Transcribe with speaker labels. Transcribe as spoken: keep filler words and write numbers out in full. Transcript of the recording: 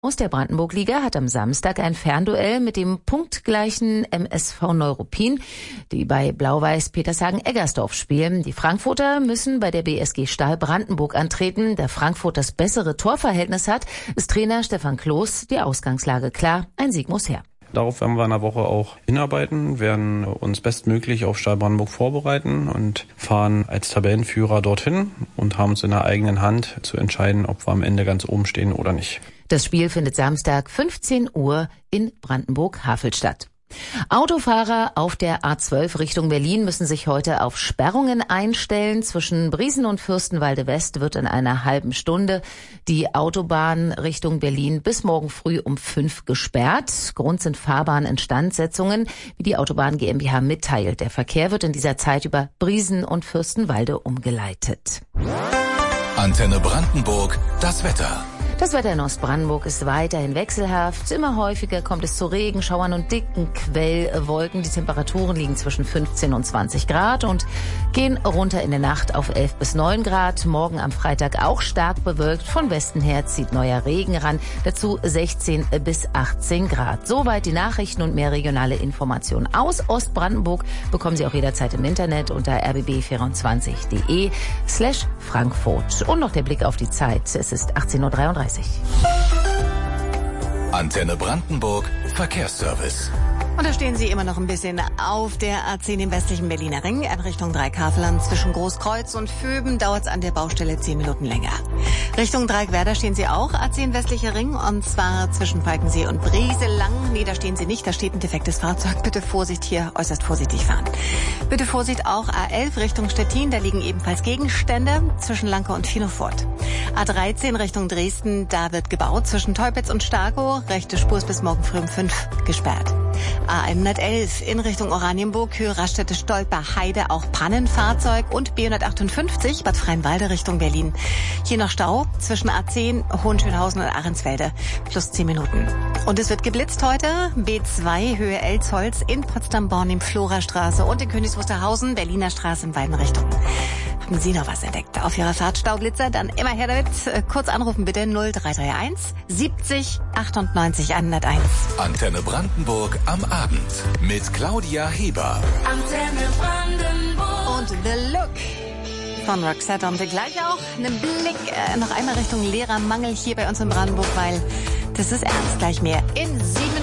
Speaker 1: Aus der Brandenburg-Liga hat am Samstag ein Fernduell mit dem punktgleichen M S V Neuruppin, die bei Blau-Weiß Petershagen-Eggersdorf spielen. Die Frankfurter müssen bei der B S G Stahl Brandenburg antreten. Da Frankfurt das bessere Torverhältnis hat, ist Trainer Stefan Kloß die Ausgangslage klar. Ein Sieg muss her.
Speaker 2: Darauf werden wir in der Woche auch hinarbeiten, werden uns bestmöglich auf Stahl Brandenburg vorbereiten und fahren als Tabellenführer dorthin und haben es in der eigenen Hand zu entscheiden, ob wir am Ende ganz oben stehen oder nicht.
Speaker 1: Das Spiel findet Samstag fünfzehn Uhr in Brandenburg-Havel statt. Autofahrer auf der A zwölf Richtung Berlin müssen sich heute auf Sperrungen einstellen. Zwischen Briesen und Fürstenwalde West wird in einer halben Stunde die Autobahn Richtung Berlin bis morgen früh um fünf gesperrt. Grund sind Fahrbahninstandsetzungen, wie die Autobahn GmbH mitteilt. Der Verkehr wird in dieser Zeit über Briesen und Fürstenwalde umgeleitet.
Speaker 3: Antenne Brandenburg, das Wetter.
Speaker 1: Das Wetter in Ostbrandenburg ist weiterhin wechselhaft. Immer häufiger kommt es zu Regenschauern und dicken Quellwolken. Die Temperaturen liegen zwischen fünfzehn und zwanzig Grad und gehen runter in der Nacht auf elf bis neun Grad. Morgen am Freitag auch stark bewölkt. Von Westen her zieht neuer Regen ran. Dazu sechzehn bis achtzehn Grad. Soweit die Nachrichten und mehr regionale Informationen aus Ostbrandenburg bekommen Sie auch jederzeit im Internet unter r b b vierundzwanzig.de slash Frankfurt. Und noch der Blick auf die Zeit. Es ist achtzehn Uhr dreiunddreißig.
Speaker 3: Antenne Brandenburg, Verkehrsservice.
Speaker 4: Und da stehen Sie immer noch ein bisschen auf der A zehn im westlichen Berliner Ring in Richtung Dreikaveland. Zwischen Großkreuz und Vöben dauert es an der Baustelle zehn Minuten länger. Richtung Dreieckwerder stehen Sie auch, A zehn westlicher Ring, und zwar zwischen Falkensee und Brieselang. Nee, da stehen Sie nicht, da steht ein defektes Fahrzeug. Bitte Vorsicht hier, äußerst vorsichtig fahren. Bitte Vorsicht auch A elf Richtung Stettin, da liegen ebenfalls Gegenstände zwischen Lanke und Finofurt. A dreizehn Richtung Dresden, da wird gebaut zwischen Teupitz und Starkow. Rechte Spur ist bis morgen früh um fünf gesperrt. A hundertelf in Richtung Oranienburg, Höhe Raststätte Stolper Heide, auch Pannenfahrzeug, und B hundertachtundfünfzig Bad Freienwalde Richtung Berlin. Hier noch Stau zwischen A zehn, Hohenschönhausen und Ahrensfelde, plus zehn Minuten. Und es wird geblitzt heute, B zwei Höhe Elsholz in Potsdam-Born im Florastraße und in Königs Wusterhausen, Berliner Straße in beiden Richtungen. Haben Sie noch was entdeckt auf Ihrer Fahrt, Staublitzer? Dann immer her damit. Kurz anrufen bitte null drei drei eins siebzig achtundneunzig hunderteins.
Speaker 3: Antenne Brandenburg am Abend mit Claudia Heber.
Speaker 4: Antenne Brandenburg. Und The Look von Roxette. Und gleich auch einen Blick äh, noch einmal Richtung Lehrermangel hier bei uns in Brandenburg, weil das ist ernst. Gleich mehr in sieben